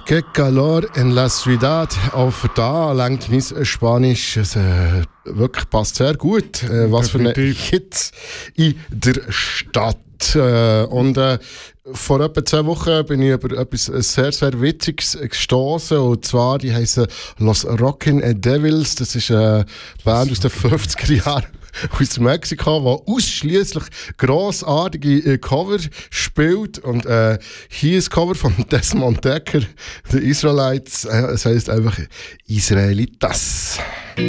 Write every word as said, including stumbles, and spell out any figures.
Que calor en la ciudad. Auch für da lenkt mein Spanisch. Es äh, wirklich passt sehr gut. Äh, was für ein Hit in der Stadt. Äh, und äh, vor etwa zwei Wochen bin ich über etwas sehr, sehr Witziges gestoßen. Und zwar, die heißen Los Rockin' Devils. Das ist eine Band aus den fünfziger Jahren aus Mexiko, die ausschliesslich grossartige Cover spielt. Und äh, hier ist Cover von Desmond Dekker, The Israelites. Äh, es heisst einfach Israelitas.